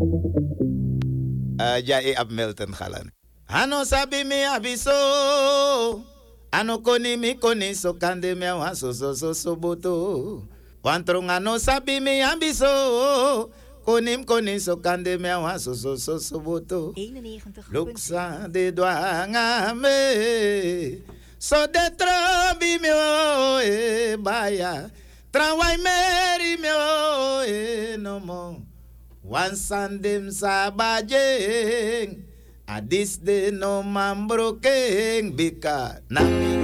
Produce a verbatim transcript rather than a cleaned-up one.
Uh, ja e ab Milton Galan. Ano sabi mi abiso. Ano koni mi koni so kande mi wa so so so so boto. Wantrong ano sabi mi abiso. Konim koni so kande mi wa so so so so boto. eenennegentig. Luksa de douanga me. So de trabi mi o e baya. Trawai meri mi o e no mo. Wan sandem sabajeng. Adis de no mambroking bika nami